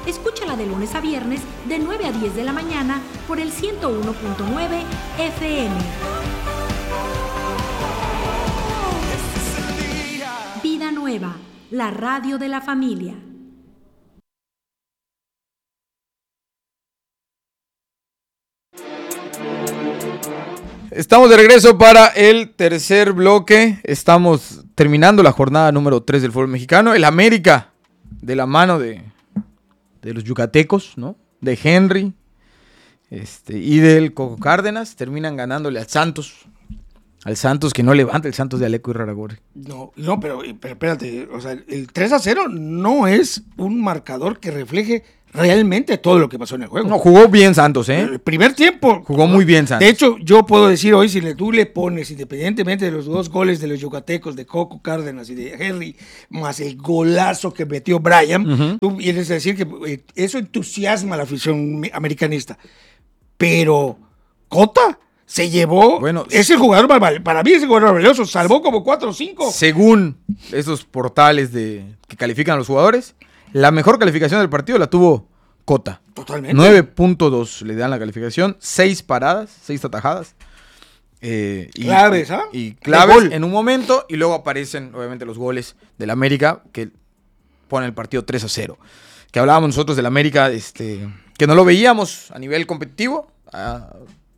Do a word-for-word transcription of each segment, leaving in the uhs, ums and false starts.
Escúchala de lunes a viernes de nueve a diez de la mañana por el ciento uno punto nueve F M. Vida Nueva, la radio de la familia. Estamos de regreso para el tercer bloque. Estamos terminando la jornada número tres del fútbol mexicano. El América, de la mano de, de los yucatecos, ¿no? De Henry este, y del Coco Cárdenas, terminan ganándole al Santos. Al Santos que no levanta, el Santos de Aleco y Raragorri. No, no, pero, pero espérate, o sea, el tres a cero no es un marcador que refleje realmente todo lo que pasó en el juego. No, jugó bien Santos, ¿eh? El primer tiempo. Jugó muy bien Santos. De hecho, yo puedo decir hoy, si le, tú le pones, independientemente de los dos goles de los yucatecos, de Coco Cárdenas y de Henry, más el golazo que metió Brian, uh-huh. Tú vienes a decir que eh, eso entusiasma a la afición americanista. Pero, Cota se llevó, bueno, es el jugador, para mí es el jugador valioso, salvó como cuatro o cinco. Según esos portales de que califican a los jugadores, la mejor calificación del partido la tuvo Cota. Totalmente. nueve punto dos le dan la calificación, seis paradas, seis atajadas. Eh, y, claves, ¿ah? Y, y claves en un momento, y luego aparecen obviamente los goles del América que ponen el partido tres a cero. Que hablábamos nosotros del América, este, que no lo veíamos a nivel competitivo, a,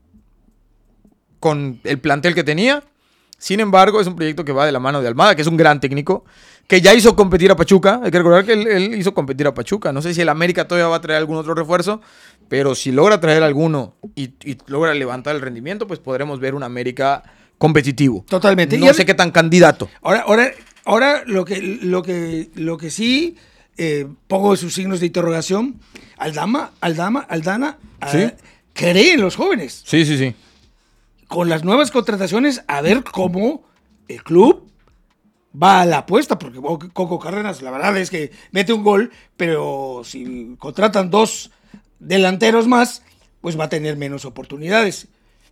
con el plantel que tenía. Sin embargo, es un proyecto que va de la mano de Almada, que es un gran técnico, que ya hizo competir a Pachuca. Hay que recordar que él, él hizo competir a Pachuca. No sé si el América todavía va a traer algún otro refuerzo, pero si logra traer alguno y, y logra levantar el rendimiento, pues podremos ver un América competitivo. Totalmente. No sé qué tan candidato. Ahora, ahora, ahora lo que, lo que, lo que sí eh, pongo sus signos de interrogación. Aldama, Aldama, Aldana, ¿Sí? uh, cree en los jóvenes. Sí, sí, sí. Con las nuevas contrataciones, a ver cómo el club va a la apuesta, porque Coco Cárdenas, la verdad es que mete un gol, pero si contratan dos delanteros más, pues va a tener menos oportunidades.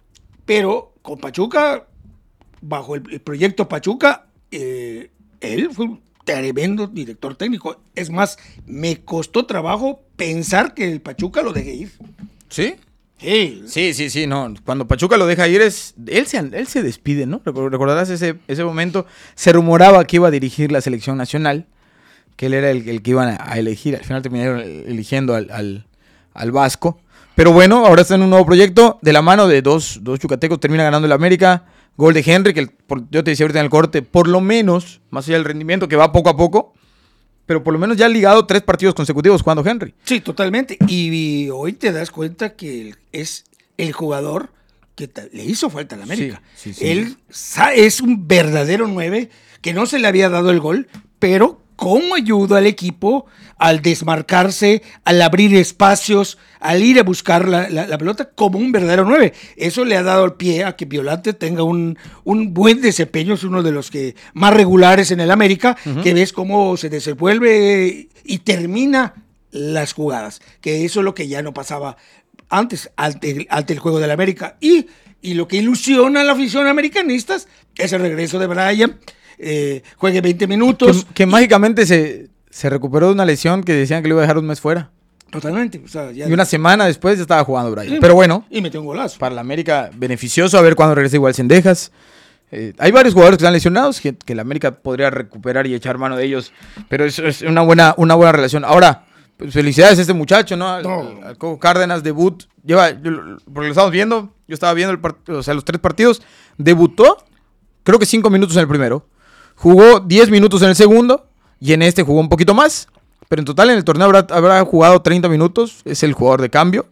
Pero con Pachuca, bajo el, el proyecto Pachuca, eh, él fue un tremendo director técnico. Es más, me costó trabajo pensar que el Pachuca lo deje ir. ¿Sí? Sí, sí, sí, sí, no. Cuando Pachuca lo deja ir, es él se, él se despide, ¿no? Recordarás ese, ese momento. Se rumoraba que iba a dirigir la selección nacional, que él era el, el que iban a elegir. Al final terminaron eligiendo al, al, al Vasco. Pero bueno, ahora está en un nuevo proyecto. De la mano de dos, dos yucatecos, termina ganando el América. Gol de Henry, que el, por, yo te decía ahorita en el corte, por lo menos, más allá del rendimiento, que va poco a poco, pero por lo menos ya ha ligado tres partidos consecutivos jugando Henry. Sí, totalmente. Y, y hoy te das cuenta que es el jugador que te, le hizo falta a la América. Sí, sí, sí. Él es un verdadero nueve que no se le había dado el gol, pero cómo ayuda al equipo al desmarcarse, al abrir espacios, al ir a buscar la, la, la pelota como un verdadero nueve. Eso le ha dado el pie a que Violante tenga un, un buen desempeño. Es uno de los que más regulares en el América, uh-huh. que ves cómo se desenvuelve y termina las jugadas, que eso es lo que ya no pasaba antes, ante, ante el juego del América. Y, y lo que ilusiona a la afición americanista es el regreso de Brian. Eh, juegue veinte minutos. Que, que y, mágicamente se, se recuperó de una lesión que decían que le iba a dejar un mes fuera. Totalmente. O sea, ya, y una semana después ya estaba jugando Brian. Sí, pero bueno. Y metió un golazo. Para la América, beneficioso. A ver cuándo regresa igual Cendejas. Eh, hay varios jugadores que están lesionados que, que la América podría recuperar y echar mano de ellos. Pero es, es una, buena, una buena relación. Ahora, pues felicidades a este muchacho, ¿no? Al, no. al Coco Cárdenas, debut. Lleva, yo, porque lo estamos viendo. Yo estaba viendo el part, o sea, los tres partidos. Debutó, creo que cinco minutos en el primero. Jugó diez minutos en el segundo y en este jugó un poquito más, pero en total en el torneo habrá, habrá jugado treinta minutos, es el jugador de cambio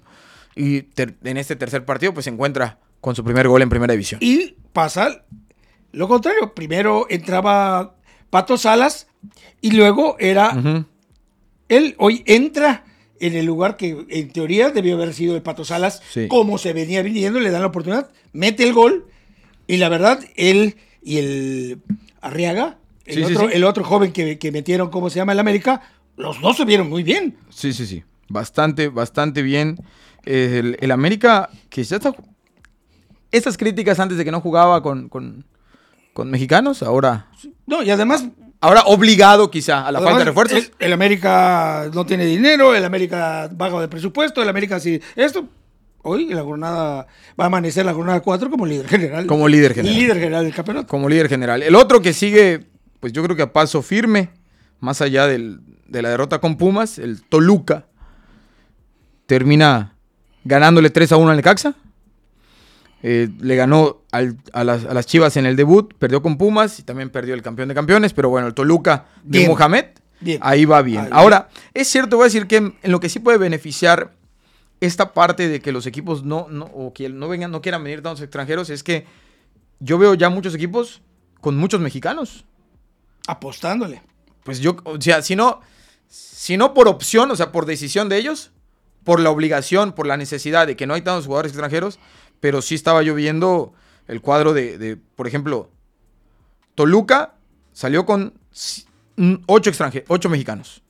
y ter, en este tercer partido pues se encuentra con su primer gol en primera división. Y pasa lo contrario, primero entraba Pato Salas y luego era, uh-huh. él hoy entra en el lugar que en teoría debió haber sido el Pato Salas, sí. Como se venía viniendo, le dan la oportunidad, mete el gol y la verdad él y el... Arriaga, el, sí, otro, sí, sí. el otro joven que, que metieron, ¿cómo se llama? El América, los dos se vieron muy bien. Sí, sí, sí, bastante, bastante bien. Eh, el, el América, que ya está... Estas críticas antes de que no jugaba con, con, con mexicanos, ahora... No, y además, Ahora obligado quizá a la Además, falta de refuerzos. El, el América no tiene dinero, el América baja de presupuesto, el América sí. Esto, hoy la jornada, va a amanecer la jornada cuatro como líder general. Como líder general. Líder general del campeonato. Como líder general. El otro que sigue, pues yo creo que a paso firme, más allá del, de la derrota con Pumas, el Toluca, termina ganándole tres a uno al Necaxa. Eh, le ganó al, a, las, a las Chivas en el debut, perdió con Pumas y también perdió el campeón de campeones, pero bueno, el Toluca de Bien. Mohamed, Bien. ahí va bien. Ahí Ahora, es cierto, voy a decir que en, en lo que sí puede beneficiar esta parte de que los equipos no, no, o que no vengan, no quieran venir tantos extranjeros, es que yo veo ya muchos equipos con muchos mexicanos. Apostándole. Pues yo, o sea, si no, si no por opción, o sea, por decisión de ellos, por la obligación, por la necesidad de que no hay tantos jugadores extranjeros, pero sí estaba yo viendo el cuadro de, de por ejemplo, Toluca salió con ocho extranjeros, ocho mexicanos.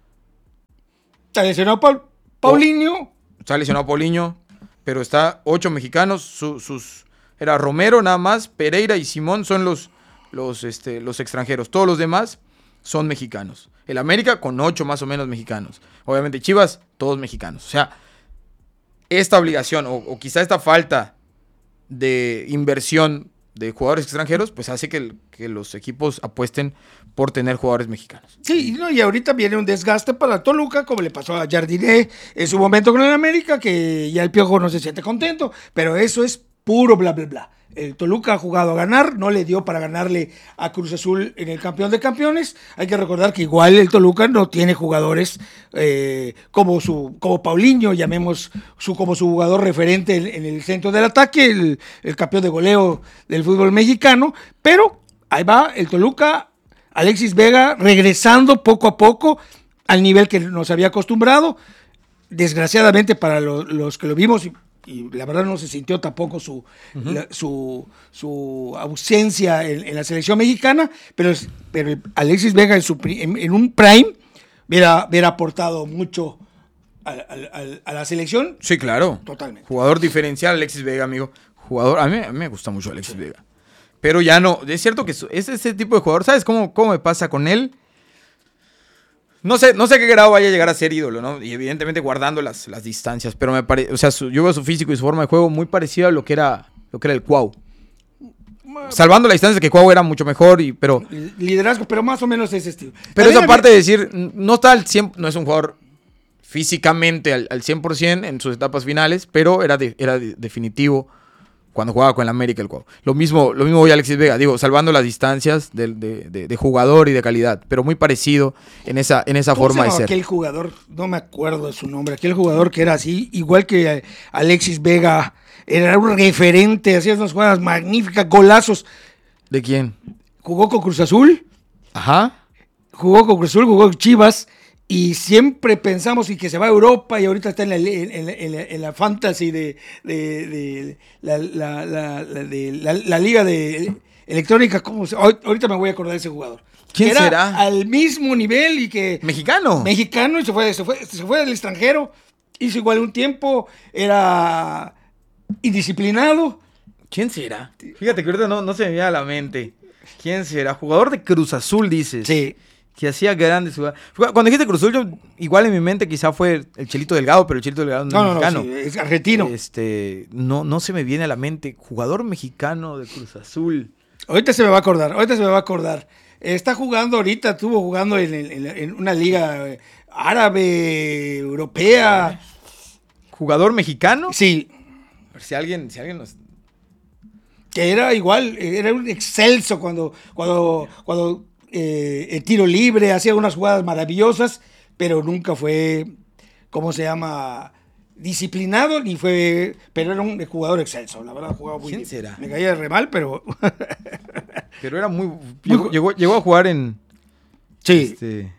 Está lesionado Paul, Paulinho. Está lesionado Paulinho, pero está ocho mexicanos, su, sus era Romero nada más, Pereira y Simón son los, los, este, los extranjeros, todos los demás son mexicanos. El América con ocho más o menos mexicanos. Obviamente Chivas, todos mexicanos. O sea, esta obligación o, o quizá esta falta de inversión de jugadores extranjeros, pues hace que, el, que los equipos apuesten por tener jugadores mexicanos. Sí, no, y ahorita viene un desgaste para Toluca, como le pasó a Jardiné en su momento con el América, que ya el Piojo no se siente contento, pero eso es puro bla, bla, bla. El Toluca ha jugado a ganar, no le dio para ganarle a Cruz Azul en el campeón de campeones. Hay que recordar que igual el Toluca no tiene jugadores eh, como su como Paulinho, llamemos su como su jugador referente en, en el centro del ataque, el, el campeón de goleo del fútbol mexicano, pero ahí va el Toluca, Alexis Vega regresando poco a poco al nivel que nos había acostumbrado. Desgraciadamente para lo, los que lo vimos, y la verdad no se sintió tampoco su, uh-huh. la, su, su ausencia en, en la selección mexicana, pero, pero Alexis Vega en, su, en, en un prime hubiera, hubiera aportado mucho a, a, a la selección. Sí, claro. Totalmente. Jugador diferencial, Alexis Vega, amigo. Jugador, a mí, a mí me gusta mucho Alexis sí. Vega. Pero ya no, es cierto que es ese tipo de jugador, ¿sabes cómo, cómo me pasa con él? No sé, no sé qué grado vaya a llegar a ser ídolo, ¿no? Y evidentemente guardando las, las distancias, pero me parece, o sea, su, yo veo su físico y su forma de juego muy parecido a lo que era, lo que era el Cuau. Salvando la distancia que Cuau era mucho mejor, y, pero... Liderazgo, pero más o menos ese estilo. Pero esa parte de decir, no está al cien, no es un jugador físicamente al, al cien por ciento en sus etapas finales, pero era, de, era de, definitivo cuando jugaba con el América el Cuau. Lo mismo, lo mismo voy a Alexis Vega, digo, salvando las distancias de, de, de, de jugador y de calidad, pero muy parecido en esa, en esa forma de ser. Aquel jugador, no me acuerdo de su nombre, aquel jugador que era así, igual que Alexis Vega, era un referente, hacía unas jugadas magníficas, golazos. ¿De quién? Jugó con Cruz Azul. Ajá. Jugó con Cruz Azul, jugó con Chivas. Y siempre pensamos y que se va a Europa y ahorita está en la, en la, en la, en la fantasy de, de, de, la, la, la, de la, la liga de electrónica. ¿Cómo se? Ahorita me voy a acordar de ese jugador. ¿Quién era será? Al mismo nivel y que... ¿Mexicano? Mexicano y se fue, se fue, se fue del extranjero. Hizo igual un tiempo. Era indisciplinado. ¿Quién será? Fíjate que ahorita no, no se me viene a la mente. ¿Quién será? Jugador de Cruz Azul, dices. Sí. Que hacía grandes jugadas. Cuando dijiste Cruz Azul, yo, igual en mi mente quizá fue el Chelito Delgado, pero el Chelito Delgado no, no es mexicano. No, sí, es argentino. Este, no, no se me viene a la mente. Jugador mexicano de Cruz Azul. Ahorita se me va a acordar, ahorita se me va a acordar. Está jugando ahorita, estuvo jugando en, en, en una liga árabe, europea. ¿Jugador mexicano? Sí. A ver si alguien, si alguien nos... Que era igual, era un excelso cuando, cuando, cuando eh, el tiro libre, hacía unas jugadas maravillosas, pero nunca fue, ¿cómo se llama? Disciplinado, ni fue, pero era un jugador excelso, la verdad jugaba muy ¿Quién bien. será? Me caía re mal, pero... pero era muy... Llegó, llegó, llegó a jugar en... Sí. Este,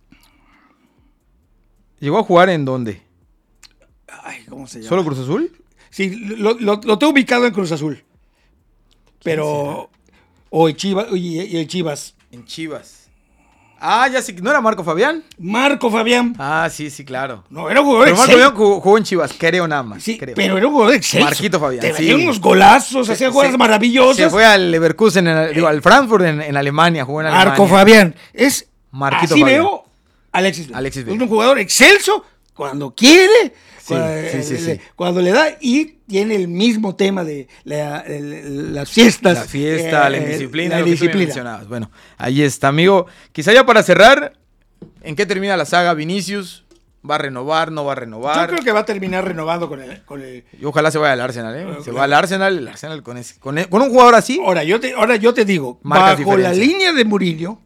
¿llegó a jugar en dónde? Ay, ¿cómo se llama? ¿Solo Cruz Azul? Sí, lo, lo, lo tengo ubicado en Cruz Azul. Pero... O en Chivas, y, y en Chivas. En Chivas. Ah, ya sí, ¿no era Marco Fabián? Marco Fabián. Ah, sí, sí, claro. No, era un jugador Pero Marco excelso. Fabián jugó, jugó en Chivas, creo nada más. Sí, creo. pero era un jugador excelso. Marquito Fabián, Te sí. metía unos golazos, Se- hacía jugadas se- maravillosas. Se fue al Leverkusen, en, digo, al Frankfurt en, en Alemania, jugó en Alemania. Marco Fabián. Es, Marquito así Fabián. veo Alexis Vega. Alexis Vega. Es un jugador excelso cuando quiere, Sí, cuando, sí, sí, le, sí. cuando le da, y tiene el mismo tema de la- el- las fiestas. La fiesta, eh, la indisciplina, la lo que tú me disciplina. mencionabas. Bueno, ahí está, amigo. Quizá ya para cerrar, ¿en qué termina la saga Vinicius? ¿Va a renovar? ¿No va a Yo renovar? creo que va a terminar renovado con el, con el. Y ojalá se vaya al Arsenal, ¿eh? Claro, Se claro. va al Arsenal, el Arsenal con, ese, con, e- con un jugador así. Ahora yo te, ahora yo te digo, Marcas bajo la diferencia. línea de Mourinho,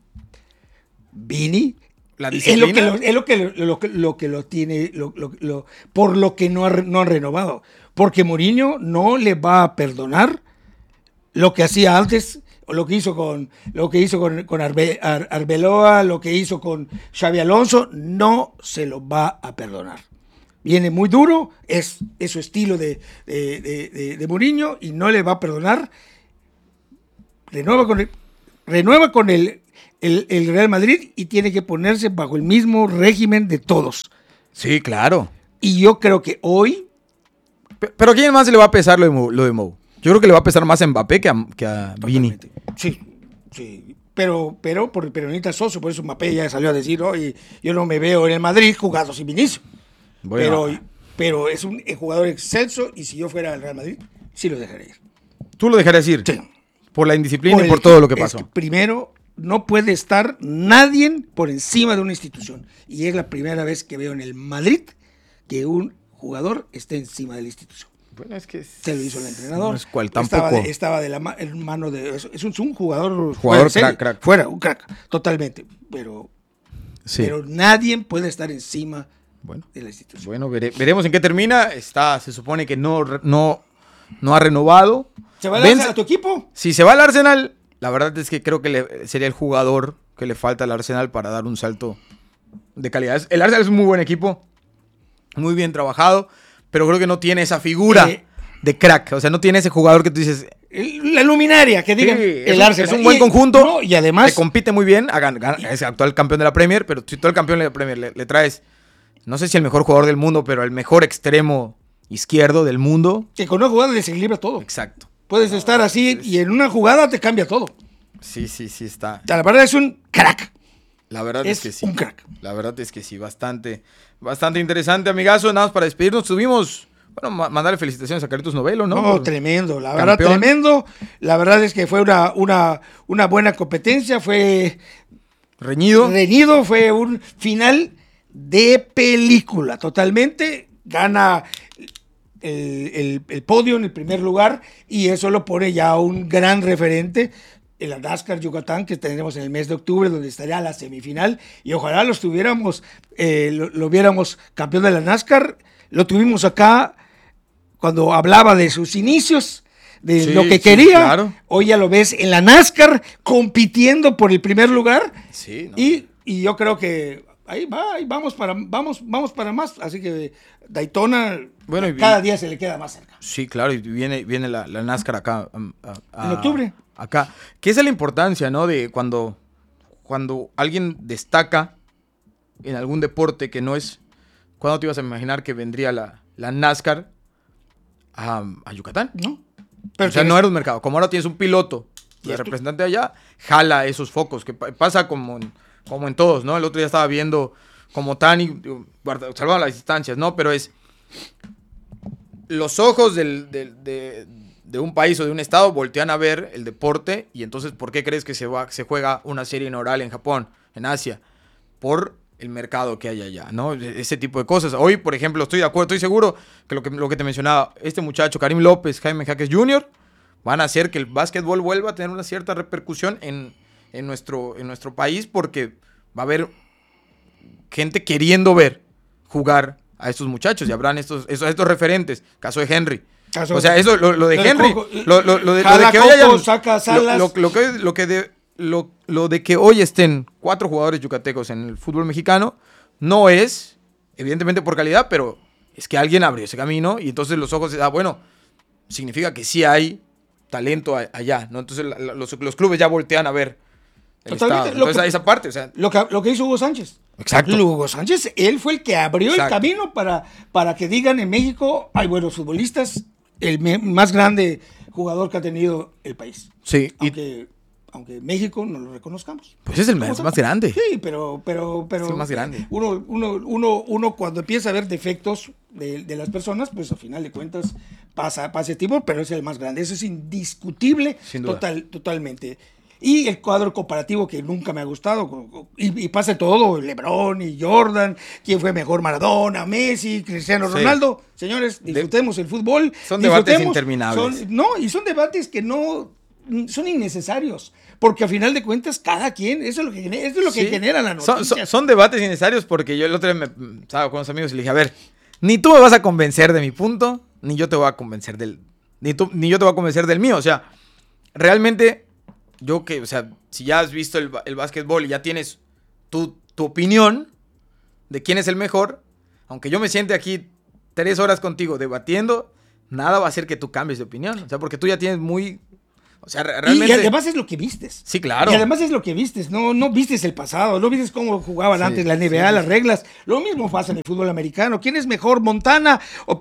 Vini La es lo que disciplina. lo, es lo que lo, lo que- lo que lo tiene, lo- lo- lo- por lo que no ha, re- no han renovado. Porque Mourinho no le va a perdonar lo que hacía antes, o lo que hizo con lo que hizo con, con Arbe- Ar- Arbeloa, lo que hizo con Xavi Alonso, no se lo va a perdonar. Viene muy duro, es, es su estilo de, de, de, de- de Mourinho y no le va a perdonar. Renueva con el, renueva con el, el, el Real Madrid y tiene que ponerse bajo el mismo régimen de todos. Sí, claro. Y yo creo que hoy, Pe- Pero ¿a quién más le va a pesar lo de Mou? Lo de Mou? Yo creo que le va a pesar más a Mbappé que a, que a Vini. totalmente, sí, sí, pero, pero, por, pero necesita socio, por eso Mbappé ya salió a decir, oye, yo no me veo en el Madrid jugando sin Vinicius. Bueno, pero, pero es un jugador excelso y si yo fuera al Real Madrid, sí lo dejaría ir. ¿tú lo dejarías ir? Sí. Por la indisciplina y el por todo lo que es pasó. primero, no puede estar nadie por encima de una institución. Y es la primera vez que veo en el Madrid que un jugador esté encima de la institución. Bueno, es que Se lo hizo el entrenador. No es cual Estaba tampoco. de, estaba de la ma- en mano de. Es, es un, es un jugador. Jugador fuera de serie. crack, crack. Fuera, un crack. Totalmente. Pero, Sí. pero nadie puede estar encima Bueno. de la institución. Bueno, vere- veremos en qué termina. Está, se supone que no, re- no, no ha renovado. ¿Se va a Vence- lanzar a tu equipo? Si se va al Arsenal, la verdad es que creo que le- sería el jugador que le falta al Arsenal para dar un salto de calidad. Es- El Arsenal es un muy buen equipo, muy bien trabajado, pero creo que no tiene esa figura Eh, de crack. O sea, no tiene ese jugador que tú dices. El- la luminaria, que digan Sí, el es, un, Arsenal. es un buen Y- conjunto. no, y además. te compite muy bien. hagan- gan- es actual campeón de la Premier, pero si tú el campeón de la Premier le, le traes, no sé si el mejor jugador del mundo, pero el mejor extremo izquierdo del mundo. Que con una jugada desequilibra todo. Exacto. Puedes estar así y en una jugada te cambia todo. Sí, sí, sí está. La verdad es un crack. La verdad es, Es que sí. un crack. La verdad es que sí, bastante, bastante interesante, amigazo. Nada más para despedirnos, tuvimos, bueno, ma- mandarle felicitaciones a Carlitos Novelo, ¿no? No, Por- tremendo, la verdad, campeón. tremendo. La verdad es que fue una, una, una buena competencia, fue Reñido. reñido, fue un final de película, totalmente. Gana el, el- el podio en el primer lugar y eso lo pone ya un gran referente en la NASCAR Yucatán que tendremos en el mes de octubre, donde estaría la semifinal y ojalá los tuviéramos, eh, lo, lo viéramos campeón de la NASCAR. Lo tuvimos acá cuando hablaba de sus inicios, de Sí, lo que sí, quería. claro. Hoy ya lo ves en la NASCAR compitiendo por el primer lugar. Sí, no. Y, y yo creo que ahí va, ahí vamos para, vamos, vamos para más. Así que Daytona Bueno, y- cada día se le queda más cerca. Sí, claro, y viene, viene la, la NASCAR acá. um, a- a- En octubre. Acá. Que esa es la importancia, ¿no? De cuando, cuando alguien destaca en algún deporte que no es... ¿Cuándo te ibas a imaginar que vendría la, la NASCAR a, a Yucatán? ¿No? O sea, no era un mercado. Como ahora tienes un piloto Y de esto- representante allá, jala esos focos, que pa- pasa como en, como en todos, ¿no? El otro día estaba viendo como Tani, digo, guarda- salvando las distancias, ¿no? Pero es los ojos del- del- de, de un país o de un estado voltean a ver el deporte y entonces, ¿por qué crees que se, va, se juega una serie inaugural en Japón, en Asia? Por el mercado que hay allá, ¿no? E- Ese tipo de cosas. Hoy, por ejemplo, estoy de acuerdo, estoy seguro que lo que, lo que te mencionaba, este muchacho, Karim López, Jaime Jaques junior, van a hacer que el básquetbol vuelva a tener una cierta repercusión en, en, nuestro, en nuestro país porque va a haber gente queriendo ver jugar a estos muchachos y habrán estos, estos, estos referentes. Caso de Henry. Caso o sea, de- eso, lo, lo de lo de Henry, Coco, lo, lo- lo de, lo jala de que hoy Coco, hayan- saca lo- Salas. lo- lo que, lo que de, lo, lo de que hoy estén cuatro jugadores yucatecos en el fútbol mexicano no es, evidentemente por calidad, pero es que alguien abrió ese camino y entonces los ojos, ah, bueno, significa que sí hay talento a- allá, ¿no? Entonces la- la- los, los clubes ya voltean a ver el Estado. Entonces, a esa parte, o sea. Lo que, lo que hizo Hugo Sánchez. Exacto. Hugo Sánchez, él fue el que abrió Exacto. el camino para, para que digan en México, hay buenos futbolistas, el me, más grande jugador que ha tenido el país. Sí. Aunque, y... aunque México no lo reconozcamos. Pues es el más, más grande. Sí, pero... pero, pero es el más grande. Uno, uno, uno, uno cuando empieza a ver defectos de, de las personas, pues al final de cuentas pasa, pasa el tiempo, pero es el más grande. Eso es indiscutible. Sin duda. Total, totalmente. Y el cuadro comparativo que nunca me ha gustado, y, y pasa todo, LeBron y Jordan, quién fue mejor, Maradona, Messi, Cristiano Ronaldo. Sí. Señores, disfrutemos de, el fútbol. Son debates interminables. Son, no, y son debates que no, son innecesarios, porque al final de cuentas cada quien, eso es lo que, eso es lo que sí. genera la noticia. Son, son, son debates innecesarios porque yo el otro día me estaba con unos amigos y le dije, a ver, ni tú me vas a convencer de mi punto, ni yo te voy a convencer del, ni, tú, ni yo te voy a convencer del mío. O sea, realmente... Yo que, o sea, si ya has visto el, el básquetbol y ya tienes tu, tu opinión de quién es el mejor, aunque yo me siente aquí tres horas contigo debatiendo, nada va a hacer que tú cambies de opinión. O sea, porque tú ya tienes muy... O sea, realmente... Y además es lo que vistes. Sí, claro. Y además es lo que vistes. No, no vistes el pasado, no vistes cómo jugaban sí, antes la N B A, sí, las reglas. Lo mismo pasa en el fútbol americano. ¿Quién es mejor, Montana o,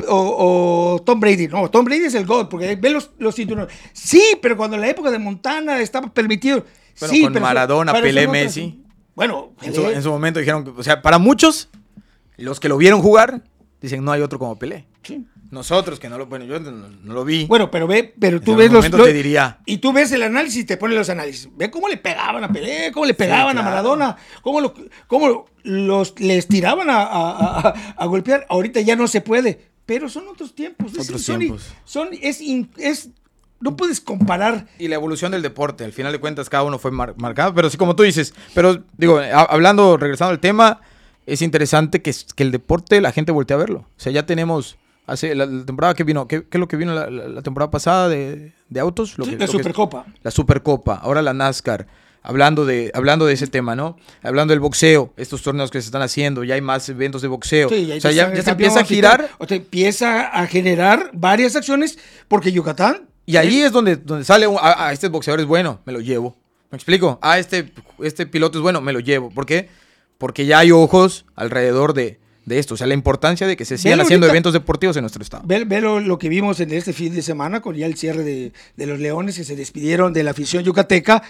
o, o Tom Brady? No, Tom Brady es el GOAT, porque ve los, los cinturones. Sí, pero cuando en la época de Montana estaba permitido... Bueno, sí, con pero Maradona, pero Pelé, otras, Messi. Bueno, en su, en su momento dijeron que... O sea, para muchos, los que lo vieron jugar, dicen no hay otro como Pelé. Sí. Nosotros, que no lo, bueno, yo no, no lo vi. Bueno, pero ve, pero tú en ves los, los te diría. Y tú ves el análisis y te ponen los análisis. Ve cómo le pegaban a Pelé, cómo le pegaban sí, claro. a Maradona, cómo, lo, cómo los les tiraban a, a, a, a golpear. Ahorita ya no se puede, pero son otros tiempos. Otros es, son, tiempos. Son, es, es, no puedes comparar. Y la evolución del deporte, al final de cuentas cada uno fue mar, marcado, pero sí como tú dices, pero digo, a, hablando, regresando al tema, es interesante que, que el deporte la gente voltee a verlo. O sea, ya tenemos... Hace la, la temporada que vino, ¿qué, qué es lo que vino la, la, la temporada pasada de, de autos? Lo sí, que, la lo Supercopa. Que, la Supercopa, ahora la NASCAR, hablando de, hablando de ese tema, ¿no? Hablando del boxeo, estos torneos que se están haciendo, ya hay más eventos de boxeo. Sí, o sea, ya, ya se empieza a girar. O te empieza a generar varias acciones, porque Yucatán... Y ahí es, es donde, donde sale, un, ah, ah, este boxeador es bueno, me lo llevo. ¿Me explico? Ah, este, este piloto es bueno, me lo llevo. ¿Por qué? Porque ya hay ojos alrededor de... de esto, o sea, la importancia de que se sigan Velo haciendo ahorita, eventos deportivos en nuestro estado. Ve, ve lo, lo que vimos en este fin de semana con ya el cierre de, de los Leones que se despidieron de la afición yucateca.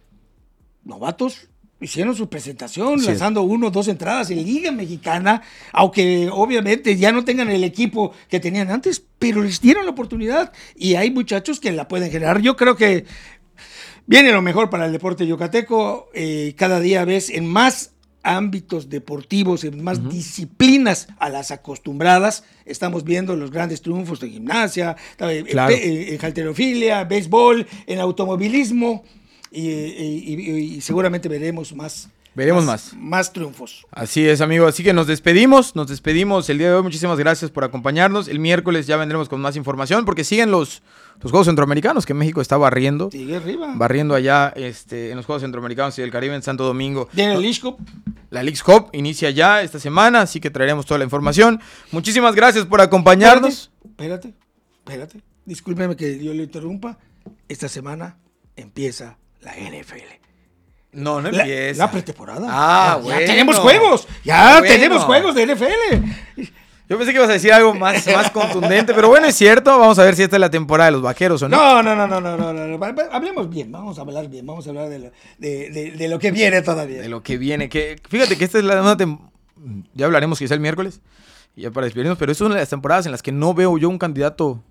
Novatos hicieron su presentación, sí. lanzando uno o dos entradas en Liga Mexicana, aunque obviamente ya no tengan el equipo que tenían antes, pero les dieron la oportunidad y hay muchachos que la pueden generar. Yo creo que viene lo mejor para el deporte yucateco, eh, cada día ves en más ámbitos deportivos, en más uh-huh. disciplinas a las acostumbradas. Estamos viendo los grandes triunfos de gimnasia, claro. en, en halterofilia, béisbol, en automovilismo y, y, y, y seguramente veremos más. Veremos más, más. Más triunfos. Así es, amigo. Así que nos despedimos, nos despedimos el día de hoy. Muchísimas gracias por acompañarnos. El miércoles ya vendremos con más información porque siguen los, los Juegos Centroamericanos que México está barriendo. Sigue arriba. Barriendo allá este, en los Juegos Centroamericanos y del Caribe en Santo Domingo. Tiene el Leagues Cup. La Leagues Cup inicia ya esta semana, así que traeremos toda la información. Muchísimas gracias por acompañarnos. Espérate, espérate. espérate. Discúlpeme que yo le interrumpa. Esta semana empieza la N F L. No, no la, empieza. La pretemporada. Ah, ya, bueno. Ya tenemos juegos. Ya bueno. tenemos juegos de N F L. Yo pensé que ibas a decir algo más, más contundente, pero bueno, es cierto. Vamos a ver si esta es la temporada de los vaqueros o no. No, no, no, no, no, no, no. Hablemos bien, vamos a hablar bien, vamos a hablar de lo, de, de, de lo que viene todavía. De lo que viene. Que, fíjate que esta es la una tem- ya hablaremos quizá el miércoles, ya para despedirnos, pero es una de las temporadas en las que no veo yo un candidato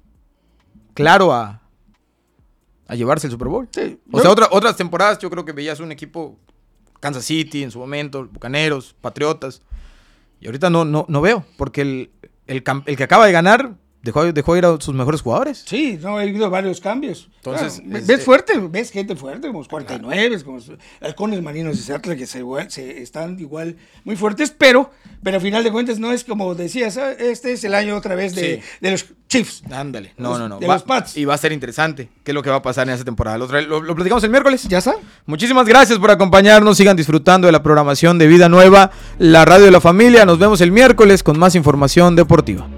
claro a, a llevarse el Super Bowl. Sí, o yo... sea, otra, otras temporadas yo creo que veías un equipo, Kansas City en su momento, Bucaneros, Patriotas. Y ahorita no, no, no veo, porque el, el, el que acaba de ganar dejó, dejó ir a sus mejores jugadores. Sí, no, ha habido varios cambios. Entonces, claro, es, ves eh, fuerte, ves gente fuerte, como los cuarenta y nueve, claro. como los halcones marinos de Seattle, que se, se están igual muy fuertes, pero, pero al final de cuentas no es como decías, este es el año otra vez de, sí. de los Chiefs. Ándale, no, los, no, no. De va, los Pats. Y va a ser interesante qué es lo que va a pasar en esa temporada. Lo, lo, lo platicamos el miércoles. Ya está. Muchísimas gracias por acompañarnos. Sigan disfrutando de la programación de Vida Nueva, la radio de la familia. Nos vemos el miércoles con más información deportiva.